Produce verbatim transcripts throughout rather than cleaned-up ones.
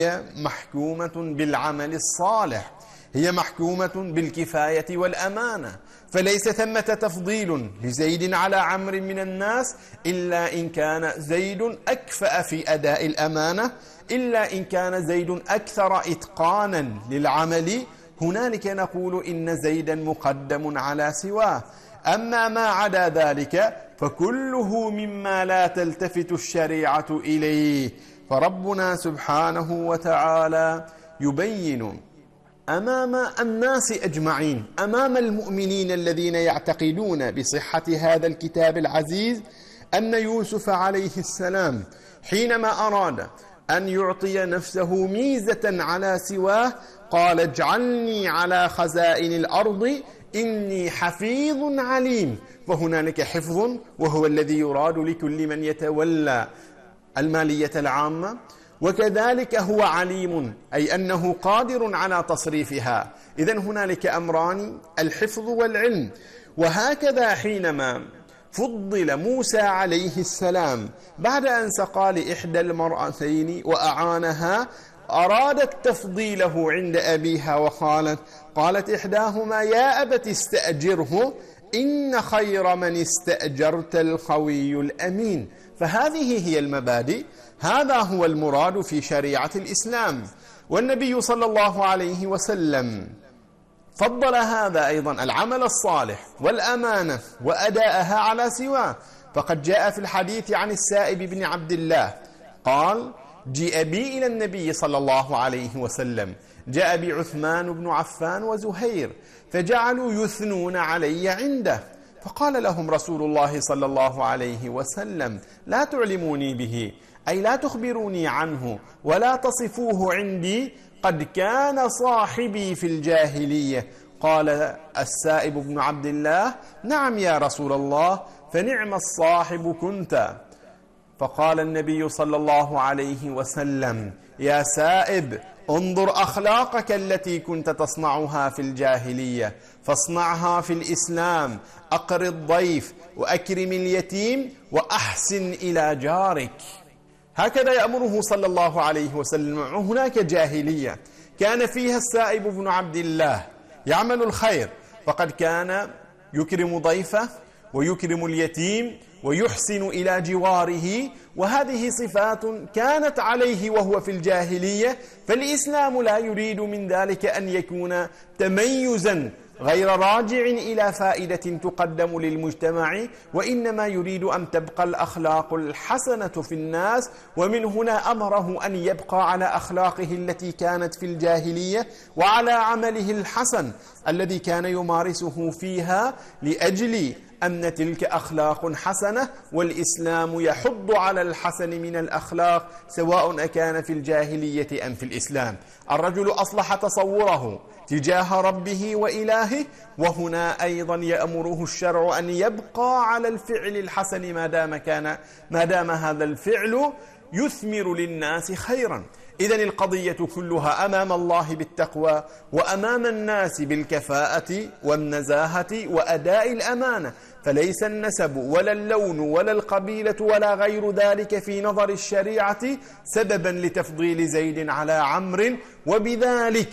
محكومة بالعمل الصالح، هي محكومة بالكفاية والأمانة، فليس ثمة تفضيل لزيد على عمرو من الناس إلا إن كان زيد أكفأ في أداء الأمانة، إلا إن كان زيد أكثر إتقانا للعمل، هنالك نقول إن زيدا مقدم على سواه. أما ما عدا ذلك فكله مما لا تلتفت الشريعة إليه. فربنا سبحانه وتعالى يبين أمام الناس أجمعين، أمام المؤمنين الذين يعتقدون بصحة هذا الكتاب العزيز، أن يوسف عليه السلام حينما أراد أن يعطي نفسه ميزة على سواه قال: اجعلني على خزائن الأرض إني حفيظ عليم. فهنالك حفظ وهو الذي يراد لكل من يتولى المالية العامة، وكذلك هو عليم أي أنه قادر على تصريفها. إذن هنالك أمران: الحفظ والعلم. وهكذا حينما فضل موسى عليه السلام بعد أن سقى لإحدى المرأتين وأعانها، أرادت تفضيله عند أبيها وقالت قالت إحداهما: يا أبت استأجره إن خير من استأجرت القوي الأمين. فهذه هي المبادئ، هذا هو المراد في شريعة الإسلام. والنبي صلى الله عليه وسلم فضل هذا أيضا، العمل الصالح والأمانة وأداءها على سواه. فقد جاء في الحديث عن السائب بن عبد الله قال: جيء بي إلى النبي صلى الله عليه وسلم، جاء بي عثمان بن عفان وزهير، فجعلوا يثنون علي عنده، فقال لهم رسول الله صلى الله عليه وسلم: لا تعلموني به، أي لا تخبروني عنه ولا تصفوه عندي، قد كان صاحبي في الجاهلية. قال السائب بن عبد الله: نعم يا رسول الله، فنعم الصاحب كنت. فقال النبي صلى الله عليه وسلم: يا سائب، انظر أخلاقك التي كنت تصنعها في الجاهلية فاصنعها في الإسلام، أقر الضيف وأكرم اليتيم وأحسن إلى جارك. هكذا يأمره صلى الله عليه وسلم. هناك جاهلية كان فيها السائب بن عبد الله يعمل الخير، فقد كان يكرم ضيفه ويكرم اليتيم ويحسن إلى جواره، وهذه صفات كانت عليه وهو في الجاهلية. فالإسلام لا يريد من ذلك أن يكون تميزا غير راجع إلى فائدة تقدم للمجتمع، وإنما يريد أن تبقى الأخلاق الحسنة في الناس. ومن هنا أمره أن يبقى على أخلاقه التي كانت في الجاهلية وعلى عمله الحسن الذي كان يمارسه فيها، لأجل أن تلك أخلاق حسنة، والإسلام يحض على الحسن من الأخلاق سواء أكان في الجاهلية أم في الإسلام. الرجل أصلح تصوره تجاه ربه وإلهه، وهنا أيضا يأمره الشرع أن يبقى على الفعل الحسن ما دام كان ما دام هذا الفعل يثمر للناس خيرا. إذن القضية كلها أمام الله بالتقوى، وأمام الناس بالكفاءة والنزاهة وأداء الأمانة. فليس النسب ولا اللون ولا القبيلة ولا غير ذلك في نظر الشريعة سببا لتفضيل زيد على عمرو، وبذلك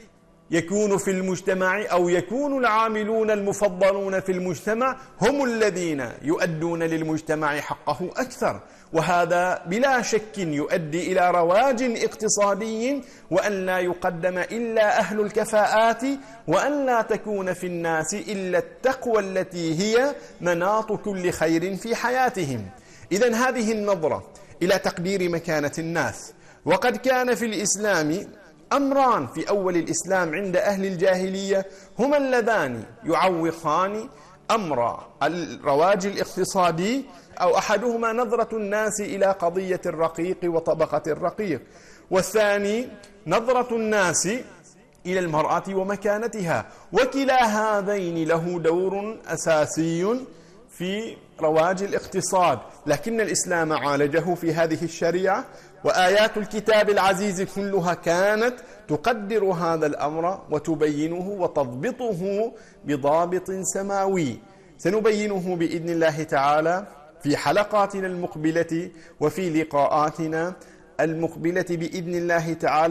يكون في المجتمع أو يكون العاملون المفضلون في المجتمع هم الذين يؤدون للمجتمع حقه أكثر. وهذا بلا شك يؤدي إلى رواج اقتصادي، وأن لا يقدم إلا أهل الكفاءات، وأن لا تكون في الناس إلا التقوى التي هي مناط كل خير في حياتهم. إذن هذه النظرة إلى تقدير مكانة الناس. وقد كان في الإسلام أمران في أول الإسلام عند أهل الجاهلية هما اللذان يعوقان أمر الرواج الاقتصادي، أو أحدهما نظرة الناس إلى قضية الرقيق وطبقة الرقيق، والثاني نظرة الناس إلى المرأة ومكانتها. وكلا هذين له دور أساسي في رواج الاقتصاد، لكن الإسلام عالجه في هذه الشريعة، وآيات الكتاب العزيز كلها كانت تقدر هذا الأمر وتبينه وتضبطه بضابط سماوي. سنبينه بإذن الله تعالى في حلقاتنا المقبلة وفي لقاءاتنا المقبلة بإذن الله تعالى.